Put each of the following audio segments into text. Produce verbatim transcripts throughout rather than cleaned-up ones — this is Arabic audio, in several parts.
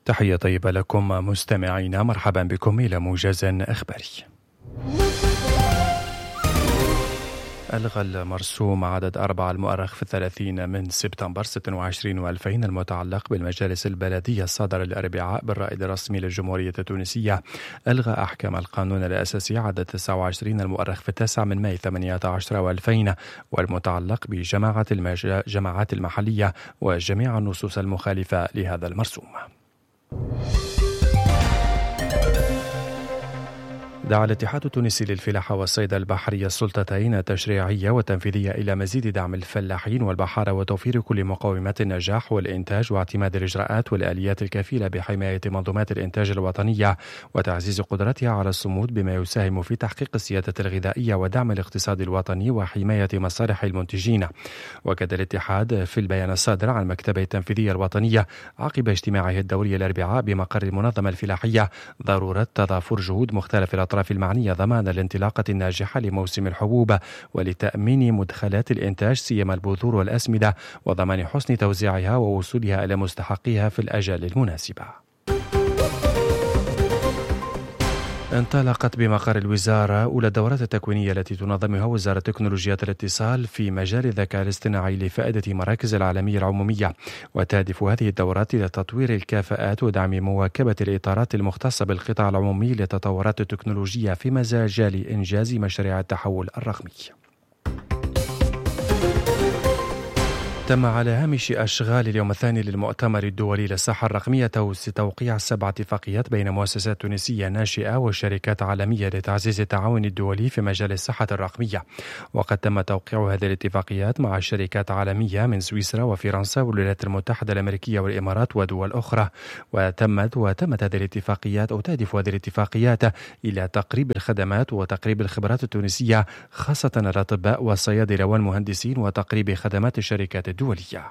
تحية طيبة لكم مستمعينا، مرحبا بكم إلى موجز إخباري. ألغى المرسوم عدد أربعة المؤرخ في الثلاثين من سبتمبر ستة وعشرين وألفين المتعلق بالمجالس البلدية الصادر الأربعاء بالرائد الرسمي للجمهورية التونسية. ألغى أحكام القانون الأساسي عدد تسعة وعشرين المؤرخ في التاسع من ماي ثمانية عشر وألفين والمتعلق بجماعة الجماعات المحلية وجميع النصوص المخالفة لهذا المرسوم. دعا الاتحاد التونسي للفلاحة والصيد البحري السلطتين التشريعية والتنفيذية إلى مزيد دعم الفلاحين والبحارة وتوفير كل مقومات النجاح والإنتاج واعتماد الإجراءات والآليات الكفيلة بحماية منظومات الإنتاج الوطنية وتعزيز قدرتها على الصمود بما يساهم في تحقيق السيادة الغذائية ودعم الاقتصاد الوطني وحماية مصالح المنتجين. وكذا الاتحاد في البيان الصادر عن مكتبه التنفيذية الوطنية عقب اجتماعه الدوري الأربعاء بمقر المنظمة الفلاحية ضرورة تضافر جهود مختلف الأطراف المعنية ضمان الانطلاقة الناجحة لموسم الحبوب ولتأمين مدخلات الإنتاج سيما البذور والأسمدة وضمان حسن توزيعها ووصولها إلى مستحقيها في الأجال المناسبة. انطلقت بمقر الوزارة أولى الدورات التكوينية التي تنظمها وزارة تكنولوجيا الاتصال في مجال الذكاء الاصطناعي لفائدة مراكز العالمية العمومية، وتهدف هذه الدورات إلى تطوير الكفاءات ودعم مواكبة الإطارات المختصة بالقطاع العمومي للتطورات التكنولوجية في مجال إنجاز مشاريع التحول الرقمي. تم على هامش أشغال اليوم الثاني للمؤتمر الدولي للصحة الرقمية توقيع سبع اتفاقيات بين مؤسسات تونسية ناشئة وشركات عالمية لتعزيز التعاون الدولي في مجال الصحة الرقمية. وقد تم توقيع هذه الاتفاقيات مع شركات عالمية من سويسرا وفرنسا والولايات المتحدة الأمريكية والإمارات ودول أخرى. وتمت وتمت هذه الاتفاقيات أو تهدف هذه الاتفاقيات إلى تقريب الخدمات وتقريب الخبرات التونسية خاصة الأطباء والصيادلة والمهندسين وتقريب خدمات الشركات الدولية.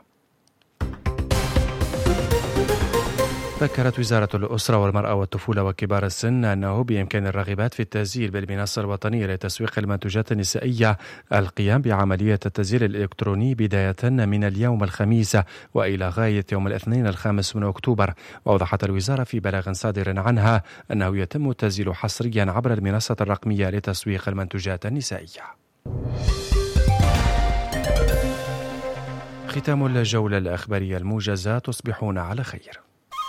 ذكرت وزارة الأسرة والمرأة والطفولة وكبار السن أنه بإمكان الراغبات في التسجيل بالمنصة الوطنية لتسويق المنتوجات النسائية القيام بعملية التسجيل الإلكتروني بداية من اليوم الخميس وإلى غاية يوم الاثنين الخامس من أكتوبر. وأوضحت الوزارة في بلاغ صادر عنها أنه يتم التسجيل حصريا عبر المنصة الرقمية لتسويق المنتوجات النسائية. ختام الجولة الأخبارية الموجزة، تصبحون على خير.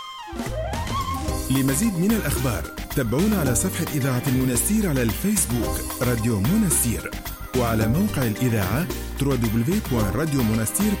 لمزيد من الأخبار تابعونا على صفحة إذاعة المنستير على الفيسبوك راديو منستير وعلى موقع الإذاعة دبليو دبليو دبليو دوت راديو منستير